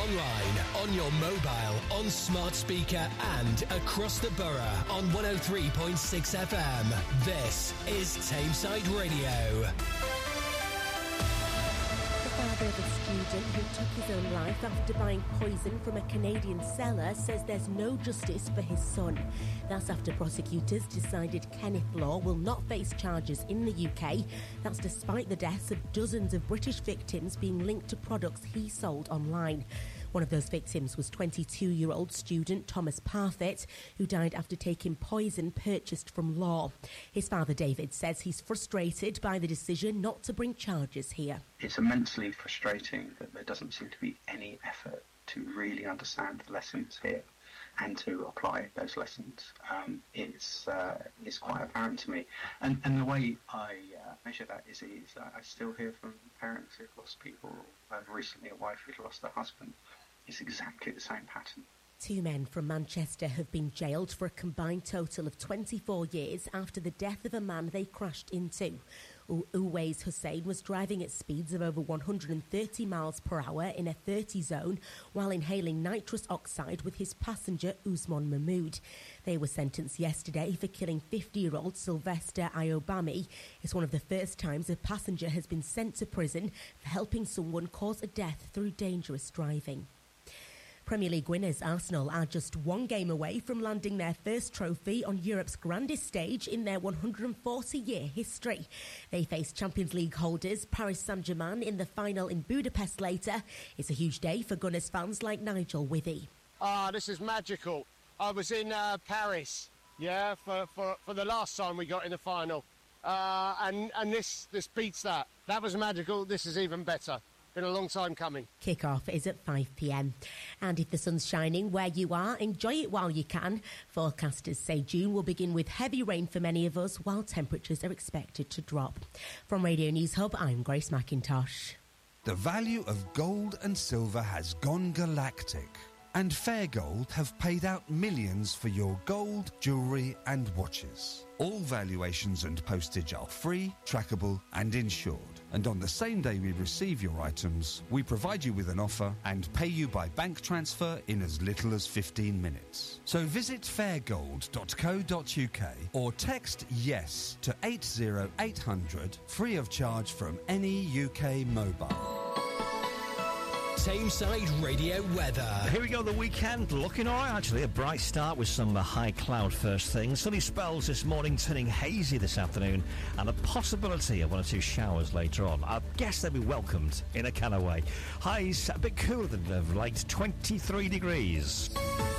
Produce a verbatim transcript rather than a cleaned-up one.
online, on your mobile, on smart speaker and across the borough on one oh three point six F M. This is Tameside Radio. The father of a student who took his own life after buying poison from a Canadian seller says there's no justice for his son. That's after prosecutors decided Kenneth Law will not face charges in the U K. That's despite the deaths of dozens of British victims being linked to products he sold online. One of those victims was twenty-two-year-old student Thomas Parfitt, who died after taking poison purchased from Law. His father, David, says he's frustrated by the decision not to bring charges here. It's immensely frustrating that there doesn't seem to be any effort to really understand the lessons here and to apply those lessons. Um, it's uh, it's quite apparent to me. And, and the way I uh, measure that is, is uh, I still hear from parents who've lost people, uh, recently a wife who'd lost her husband. It's exactly the same pattern. Two men from Manchester have been jailed for a combined total of twenty-four years after the death of a man they crashed into. Uwais Hussein was driving at speeds of over one hundred thirty miles per hour in a thirty zone while inhaling nitrous oxide with his passenger Usman Mahmood. They were sentenced yesterday for killing fifty-year-old Sylvester Ayobami. It's one of the first times a passenger has been sent to prison for helping someone cause a death through dangerous driving. Premier League winners Arsenal are just one game away from landing their first trophy on Europe's grandest stage in their one hundred forty year history. They face Champions League holders Paris Saint-Germain in the final in Budapest later. It's a huge day for Gunners fans like Nigel Withy. Ah, this is magical. I was in uh, Paris, yeah, for, for, for the last time we got in the final. Uh, and and this, this beats that. That was magical. This is even better. Been a long time coming. Kick-off is at five p.m. And if the sun's shining where you are, enjoy it while you can. Forecasters say June will begin with heavy rain for many of us, while temperatures are expected to drop. From Radio News Hub, I'm Grace McIntosh. The value of gold and silver has gone galactic, and Fair Gold have paid out millions for your gold, jewellery and watches. All valuations and postage are free, trackable and insured. And on the same day we receive your items, we provide you with an offer and pay you by bank transfer in as little as fifteen minutes. So visit fair gold dot co dot uk or text YES to eight oh eight hundred, free of charge from any U K mobile. Tameside Radio weather. Here we go, the weekend looking alright actually. A bright start with some uh, high cloud first thing. Sunny spells this morning, turning hazy this afternoon, and a possibility of one or two showers later on. I guess they'll be welcomed in a kind of way. Highs a bit cooler than of late, twenty-three degrees.